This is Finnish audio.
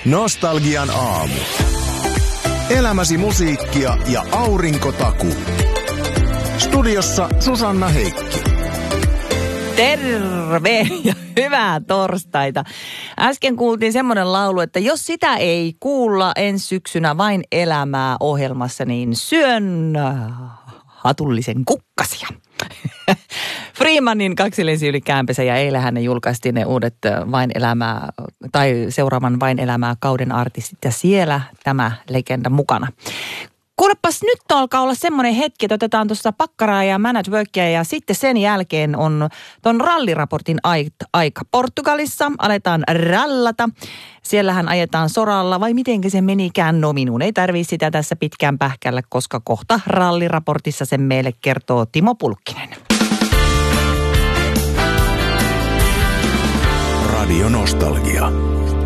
Nostalgian aamu. Elämäsi musiikkia ja aurinkotakuu. Studiossa Susanna Heikki. Terve ja hyvää torstaita. Äsken kuultiin semmoinen laulu, että jos sitä ei kuulla ensi syksynä vain elämää ohjelmassa, niin syön hatullisen kukkasia. Freemanin kaksilensi yli käänpesä ja eilähän ne julkaistiin ne uudet Vain elämää tai seuraavan Vain elämää kauden artistit ja siellä tämä legenda mukana. Kuulepas, nyt alkaa olla semmoinen hetki, että otetaan tuossa pakkaraa ja Man at Workia ja sitten sen jälkeen on ton ralliraportin aika. Portugalissa aletaan rallata. Siellähän ajetaan soralla vai mitenkä se menikään? No minun ei tarvitse sitä tässä pitkään pähkällä, koska kohta ralliraportissa sen meille kertoo Timo Pulkkinen. Radio Nostalgia.